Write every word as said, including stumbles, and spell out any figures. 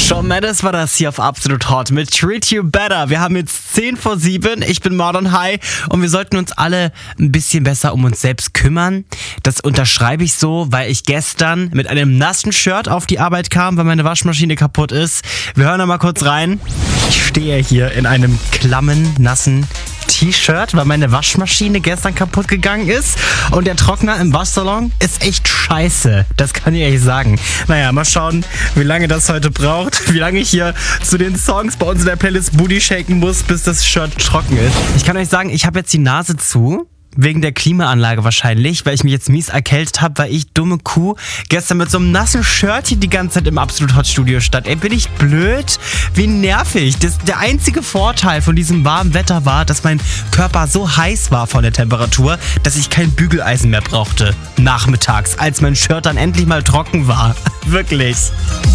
Shawn Mendes war das hier auf Absolut Hot mit Treat You Better. Wir haben jetzt zehn vor sieben, ich bin Modern High und wir sollten uns alle ein bisschen besser um uns selbst kümmern. Das unterschreibe ich so, weil ich gestern mit einem nassen Shirt auf die Arbeit kam, weil meine Waschmaschine kaputt ist. Wir hören da mal kurz rein. Ich stehe hier in einem klammen, nassen T-Shirt, weil meine Waschmaschine gestern kaputt gegangen ist und der Trockner im Waschsalon ist echt scheiße. Das kann ich ehrlich sagen. Naja, mal schauen, wie lange das heute braucht, wie lange ich hier zu den Songs bei uns in der Playlist Booty shaken muss, bis das Shirt trocken ist. Ich kann euch sagen, ich habe jetzt die Nase zu. Wegen der Klimaanlage wahrscheinlich, weil ich mich jetzt mies erkältet habe, weil ich, dumme Kuh, gestern mit so einem nassen Shirt hier die ganze Zeit im Absolut Hot Studio stand. Ey, bin ich blöd? Wie nervig. Das, der einzige Vorteil von diesem warmen Wetter war, dass mein Körper so heiß war von der Temperatur, dass ich kein Bügeleisen mehr brauchte. Nachmittags, als mein Shirt dann endlich mal trocken war. Wirklich.